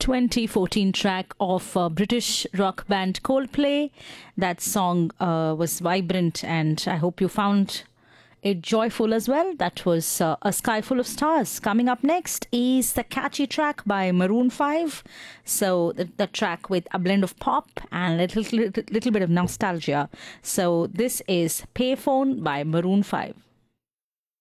2014 track of British rock band Coldplay. That song was vibrant, and I hope you found it joyful as well. That was A Sky Full of Stars. Coming up next is the catchy track by Maroon 5. So the track with a blend of pop and a little bit of nostalgia. So this is Payphone by Maroon 5.